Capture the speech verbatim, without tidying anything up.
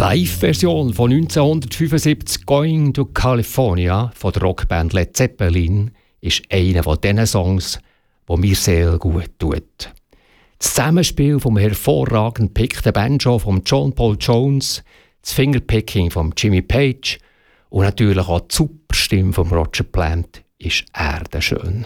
Live-Version von neunzehnhundertfünfundsiebzig «Going to California» von der Rockband Led Zeppelin ist einer von diesen Songs, der mir sehr gut tut. Das Zusammenspiel vom hervorragend pickten Banjo von John Paul Jones, das Fingerpicking von Jimmy Page und natürlich auch die Superstimme von Roger Plant ist erdenschön.